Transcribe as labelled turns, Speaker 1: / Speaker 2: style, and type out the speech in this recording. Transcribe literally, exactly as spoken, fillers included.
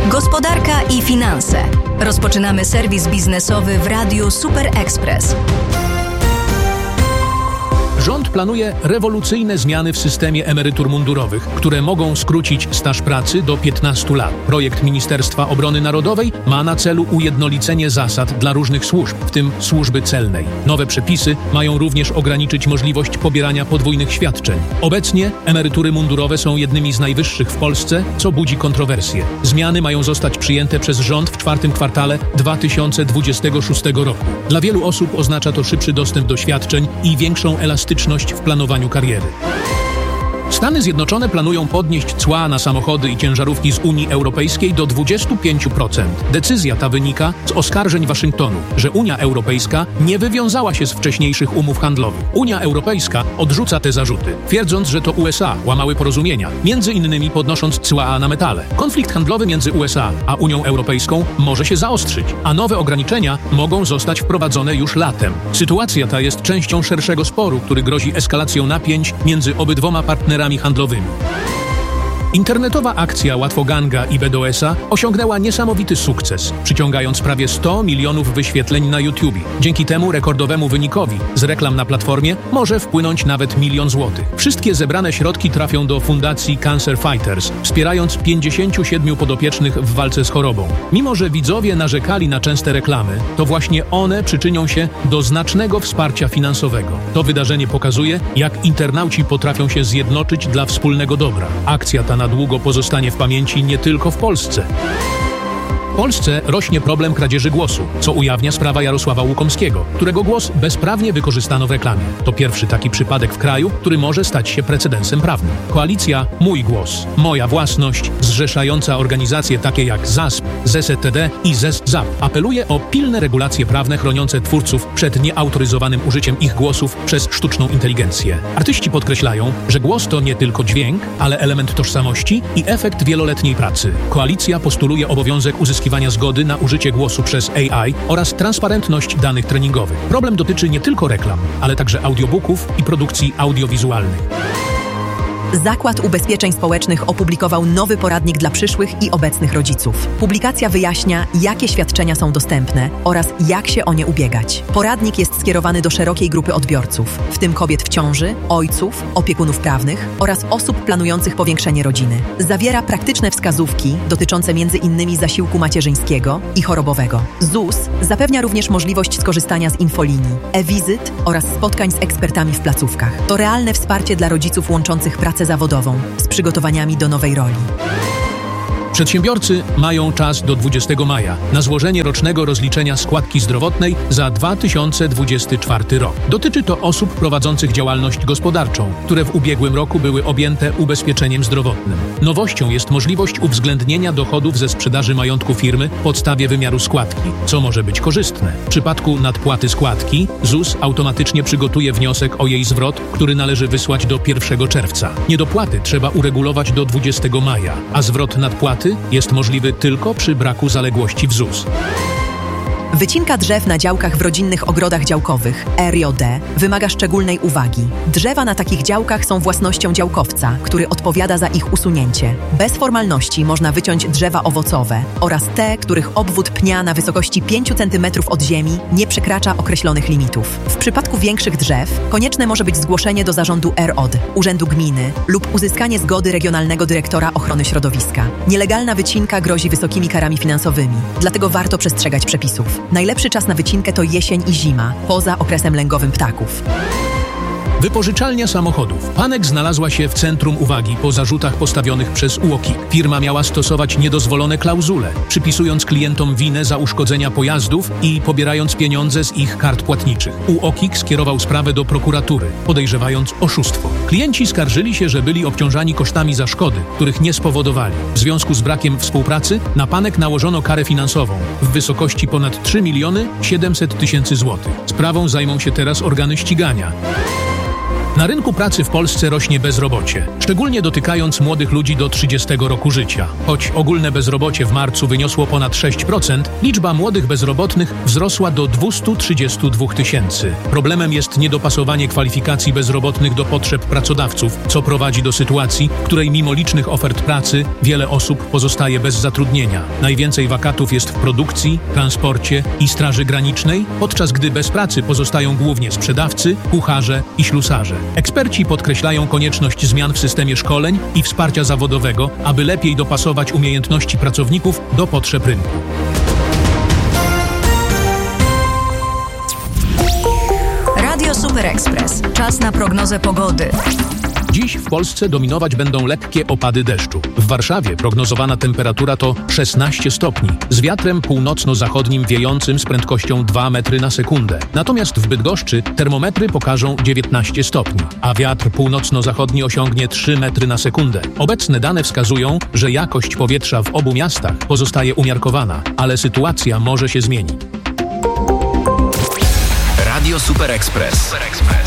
Speaker 1: Gospodarka i finanse. Rozpoczynamy serwis biznesowy w Radiu Super Express.
Speaker 2: Rząd planuje rewolucyjne zmiany w systemie emerytur mundurowych, które mogą skrócić staż pracy do piętnastu lat. Projekt Ministerstwa Obrony Narodowej ma na celu ujednolicenie zasad dla różnych służb, w tym służby celnej. Nowe przepisy mają również ograniczyć możliwość pobierania podwójnych świadczeń. Obecnie emerytury mundurowe są jednymi z najwyższych w Polsce, co budzi kontrowersje. Zmiany mają zostać przyjęte przez rząd w czwartym kwartale dwa tysiące dwudziestego szóstego roku. Dla wielu osób oznacza to szybszy dostęp do świadczeń i większą elastyczność w planowaniu kariery. Stany Zjednoczone planują podnieść cła na samochody i ciężarówki z Unii Europejskiej do dwudziestu pięciu procent. Decyzja ta wynika z oskarżeń Waszyngtonu, że Unia Europejska nie wywiązała się z wcześniejszych umów handlowych. Unia Europejska odrzuca te zarzuty, twierdząc, że to U S A łamały porozumienia, między innymi podnosząc cła na metale. Konflikt handlowy między U S A a Unią Europejską może się zaostrzyć, a nowe ograniczenia mogą zostać wprowadzone już latem. Sytuacja ta jest częścią szerszego sporu, który grozi eskalacją napięć między obydwoma partnerami handlowymi. Internetowa akcja Łatwoganga i B D O S-a osiągnęła niesamowity sukces, przyciągając prawie sto milionów wyświetleń na YouTube. Dzięki temu rekordowemu wynikowi z reklam na platformie może wpłynąć nawet milion złotych. Wszystkie zebrane środki trafią do fundacji Cancer Fighters, wspierając pięćdziesięciu siedmiu podopiecznych w walce z chorobą. Mimo że widzowie narzekali na częste reklamy, to właśnie one przyczynią się do znacznego wsparcia finansowego. To wydarzenie pokazuje, jak internauci potrafią się zjednoczyć dla wspólnego dobra. Akcja ta na długo pozostanie w pamięci nie tylko w Polsce. W Polsce rośnie problem kradzieży głosu, co ujawnia sprawa Jarosława Łukomskiego, którego głos bezprawnie wykorzystano w reklamie. To pierwszy taki przypadek w kraju, który może stać się precedensem prawnym. Koalicja Mój Głos, Moja Własność, zrzeszająca organizacje takie jak Z A S P, Z S T D i Z E S Z A P, apeluje o pilne regulacje prawne chroniące twórców przed nieautoryzowanym użyciem ich głosów przez sztuczną inteligencję. Artyści podkreślają, że głos to nie tylko dźwięk, ale element tożsamości i efekt wieloletniej pracy. Koalicja postuluje obowiązek uzyskiwania zgody na użycie głosu przez A I oraz transparentność danych treningowych. Problem dotyczy nie tylko reklam, ale także audiobooków i produkcji audiowizualnych.
Speaker 3: Zakład Ubezpieczeń Społecznych opublikował nowy poradnik dla przyszłych i obecnych rodziców. Publikacja wyjaśnia, jakie świadczenia są dostępne oraz jak się o nie ubiegać. Poradnik jest skierowany do szerokiej grupy odbiorców, w tym kobiet w ciąży, ojców, opiekunów prawnych oraz osób planujących powiększenie rodziny. Zawiera praktyczne wskazówki dotyczące między innymi zasiłku macierzyńskiego i chorobowego. Z U S zapewnia również możliwość skorzystania z infolinii, e-wizyt oraz spotkań z ekspertami w placówkach. To realne wsparcie dla rodziców łączących pracę zawodową z przygotowaniami do nowej roli.
Speaker 2: Przedsiębiorcy mają czas do dwudziestego maja na złożenie rocznego rozliczenia składki zdrowotnej za dwa tysiące dwudziesty czwarty rok. Dotyczy to osób prowadzących działalność gospodarczą, które w ubiegłym roku były objęte ubezpieczeniem zdrowotnym. Nowością jest możliwość uwzględnienia dochodów ze sprzedaży majątku firmy w podstawie wymiaru składki, co może być korzystne. W przypadku nadpłaty składki Z U S automatycznie przygotuje wniosek o jej zwrot, który należy wysłać do pierwszego czerwca. Niedopłaty trzeba uregulować do dwudziestego maja, a zwrot nadpłaty jest możliwy tylko przy braku zaległości w Z U S.
Speaker 3: Wycinka drzew na działkach w rodzinnych ogrodach działkowych R J D wymaga szczególnej uwagi. Drzewa na takich działkach są własnością działkowca, który odpowiada za ich usunięcie. Bez formalności można wyciąć drzewa owocowe oraz te, których obwód pnia na wysokości pięciu centymetrów od ziemi nie przekracza określonych limitów. W przypadku większych drzew konieczne może być zgłoszenie do zarządu R O D, urzędu gminy lub uzyskanie zgody regionalnego dyrektora ochrony środowiska. Nielegalna wycinka grozi wysokimi karami finansowymi, dlatego warto przestrzegać przepisów. Najlepszy czas na wycinkę to jesień i zima, poza okresem lęgowym ptaków.
Speaker 2: Wypożyczalnia samochodów. Panek znalazła się w centrum uwagi po zarzutach postawionych przez U O K I K. Firma miała stosować niedozwolone klauzule, przypisując klientom winę za uszkodzenia pojazdów i pobierając pieniądze z ich kart płatniczych. U O K I K skierował sprawę do prokuratury, podejrzewając oszustwo. Klienci skarżyli się, że byli obciążani kosztami za szkody, których nie spowodowali. W związku z brakiem współpracy na Panek nałożono karę finansową w wysokości ponad trzy miliony siedemset tysięcy złotych. Sprawą zajmą się teraz organy ścigania. Na rynku pracy w Polsce rośnie bezrobocie, szczególnie dotykając młodych ludzi do trzydziestego roku życia. Choć ogólne bezrobocie w marcu wyniosło ponad sześć procent, liczba młodych bezrobotnych wzrosła do dwieście trzydzieści dwa tysięcy. Problemem jest niedopasowanie kwalifikacji bezrobotnych do potrzeb pracodawców, co prowadzi do sytuacji, w której mimo licznych ofert pracy wiele osób pozostaje bez zatrudnienia. Najwięcej wakatów jest w produkcji, transporcie i straży granicznej, podczas gdy bez pracy pozostają głównie sprzedawcy, kucharze i ślusarze. Eksperci podkreślają konieczność zmian w systemie szkoleń i wsparcia zawodowego, aby lepiej dopasować umiejętności pracowników do potrzeb rynku.
Speaker 1: Radio Super Express. Czas na prognozę pogody.
Speaker 2: Dziś w Polsce dominować będą lekkie opady deszczu. W Warszawie prognozowana temperatura to szesnaście stopni, z wiatrem północno-zachodnim wiejącym z prędkością dwa metry na sekundę. Natomiast w Bydgoszczy termometry pokażą dziewiętnaście stopni, a wiatr północno-zachodni osiągnie trzy metry na sekundę. Obecne dane wskazują, że jakość powietrza w obu miastach pozostaje umiarkowana, ale sytuacja może się zmienić.
Speaker 4: Radio Super Express. Super Express.